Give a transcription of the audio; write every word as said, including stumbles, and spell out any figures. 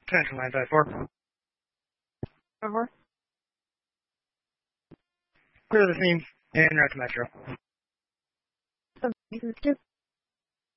Central nine five four. Over. Clear the scene and route to Metro. Seven, two.